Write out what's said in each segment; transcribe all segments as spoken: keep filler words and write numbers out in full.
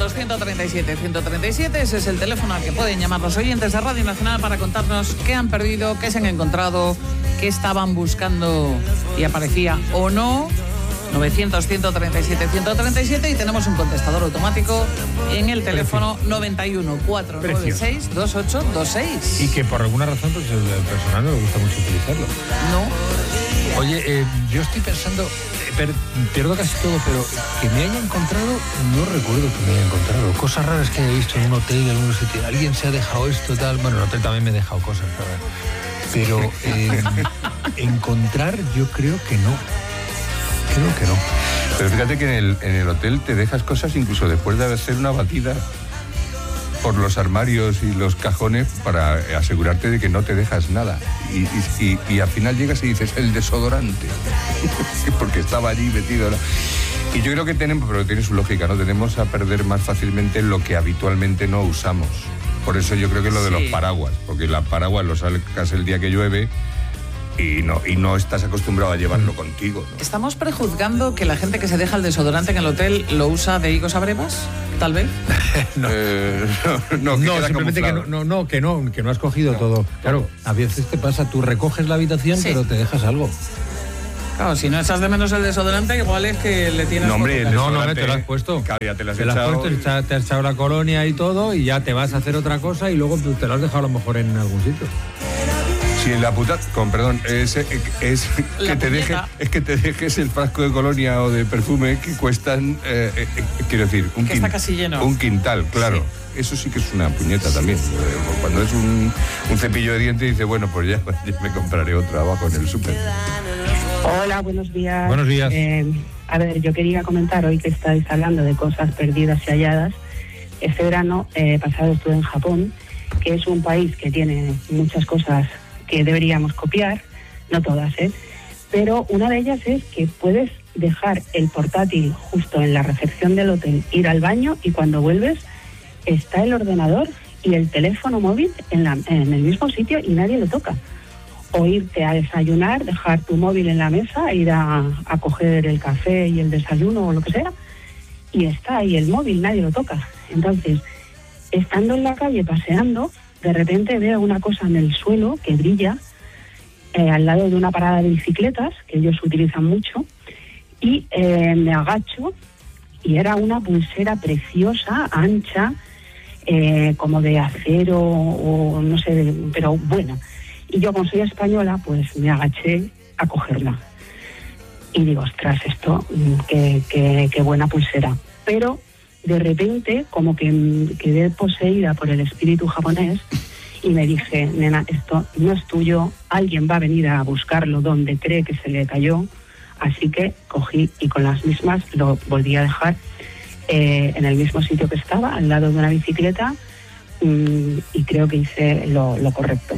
novecientos, ciento treinta y siete, ciento treinta y siete. Ese es el teléfono al que pueden llamar los oyentes de Radio Nacional para contarnos qué han perdido, qué se han encontrado, qué estaban buscando y aparecía o no. novecientos, ciento treinta y siete, ciento treinta y siete. Y tenemos un contestador automático en el teléfono noventa y uno, cuatrocientos noventa y seis, veintiocho veintiséis. Y que por alguna razón pues el personal no le gusta mucho utilizarlo. No. Oye, eh, yo estoy pensando, eh, per, pierdo casi todo, pero que me haya encontrado, no recuerdo que me haya encontrado. Cosas raras que he visto en un hotel, en algún sitio. Alguien se ha dejado esto, tal. Bueno, en el hotel también me he dejado cosas, ¿verdad? Pero eh, encontrar yo creo que no. Creo que no. Pero fíjate que en el, en el hotel te dejas cosas incluso después de hacer una batida por los armarios y los cajones para asegurarte de que no te dejas nada. Y, y, y, y al final llegas y dices, el desodorante. Porque estaba allí metido. ¿No? Y yo creo que tenemos, pero tiene su lógica, ¿no? Tenemos a perder más fácilmente lo que habitualmente no usamos. Por eso yo creo que es lo de sí. los paraguas. Porque las paraguas los sacas el día que llueve. Y no, y no estás acostumbrado a llevarlo contigo, ¿no? ¿Estamos prejuzgando que la gente que se deja el desodorante en el hotel lo usa de higos a brevas? ¿Tal vez? no. Eh, no, no, que no simplemente que no, no, no, que no, que no has cogido no, todo. Claro, a veces te pasa, tú recoges la habitación, sí. pero te dejas algo. Claro, si no echas de menos el desodorante, igual es que le tienes... No, hombre, no, no, te lo has puesto. Claro, ya te lo has te echado. Lo has puesto, y... te has echado la colonia y todo, y ya te vas a hacer otra cosa y luego te lo has dejado a lo mejor en algún sitio. Sí, la puta, con perdón, es, es, es que te dejes, es que te dejes el frasco de colonia o de perfume que cuestan, eh, eh, quiero decir, un, que está casi lleno. un quintal, claro. Sí. Eso sí que es una puñeta también. Cuando es un, un cepillo de dientes, dice, bueno, pues ya, ya me compraré otro abajo en el súper. Hola, buenos días. Buenos días. Eh, a ver, yo quería comentar hoy que estáis hablando de cosas perdidas y halladas. Este verano eh, pasado estuve en Japón, que es un país que tiene muchas cosas que deberíamos copiar, no todas, ¿eh? Pero una de ellas es que puedes dejar el portátil justo en la recepción del hotel, ir al baño y cuando vuelves está el ordenador y el teléfono móvil en, la, en el mismo sitio y nadie lo toca. O irte a desayunar, dejar tu móvil en la mesa, ir a, a coger el café y el desayuno o lo que sea, y está ahí el móvil, nadie lo toca. Entonces, estando en la calle paseando, de repente veo una cosa en el suelo que brilla eh, al lado de una parada de bicicletas, que ellos utilizan mucho, y eh, me agacho y era una pulsera preciosa, ancha, eh, como de acero o no sé, pero buena. Y yo, como soy española, pues me agaché a cogerla. Y digo, ostras, esto, qué, qué, qué buena pulsera. Pero de repente, como que quedé poseída por el espíritu japonés y me dije, nena, esto no es tuyo, alguien va a venir a buscarlo donde cree que se le cayó, así que cogí y con las mismas lo volví a dejar eh, en el mismo sitio que estaba, al lado de una bicicleta, mmm, y creo que hice lo, lo correcto.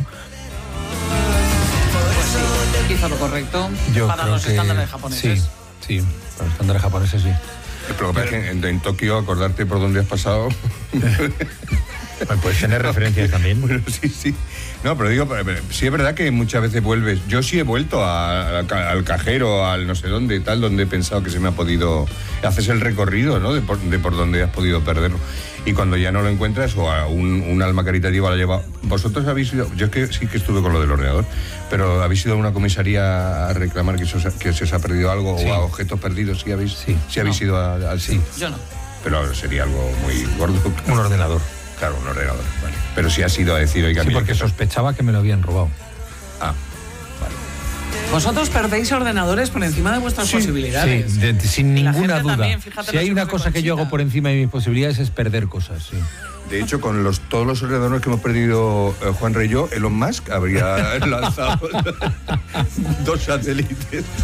Pues sí, hizo lo correcto Yo para los que... estándares japoneses. Sí, sí, para los estándares japoneses sí. Pero que pasa es que en, en Tokio, acordarte por dónde has pasado. Bueno, puedes tener referencias también. Bueno, sí, sí. No, pero digo, pero, pero, sí es verdad que muchas veces vuelves. Yo sí he vuelto a, a, al cajero, al no sé dónde, tal, donde he pensado que se me ha podido. Haces el recorrido, ¿no? De por, de por donde has podido perderlo. Y cuando ya no lo encuentras, o a un, un alma caritativa la lleva. Vosotros habéis ido. Yo es que sí que estuve con lo del ordenador, pero habéis ido a una comisaría a reclamar que se os, que se os ha perdido algo, sí. O a objetos perdidos, ¿sí habéis, sí. ¿Sí habéis no. ido a, al sí? Yo no. Pero sería algo muy gordo. Un ordenador. Claro, un ordenador, vale. Pero sí has ido a decir, oiga, sí, porque que sospechaba que me lo habían robado. Ah, vale. Vosotros perdéis ordenadores por encima de vuestras sí, posibilidades. Sí, de, de, sin ninguna duda. También, si hay una cosa que yo hago por encima de mis posibilidades es perder cosas, sí. De hecho, con los, todos los ordenadores que hemos perdido eh, Juan Rey y yo, Elon Musk habría lanzado dos satélites.